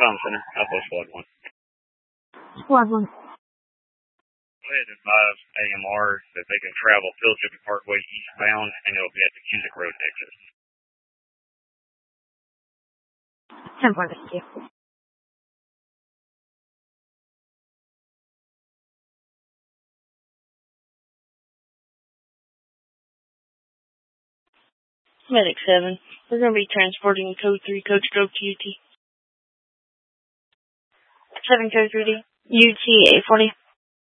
Comm Center, Alpha Squad 1. Squad 1. Go ahead and advise AMR that they can travel Phillips Parkway eastbound, and it'll be at the Cusick Road exit. 10-4, thank you. Medic 7. We're going to be transporting Code 3 Coach Stroke to UT. 7 Code 3D. UT 840.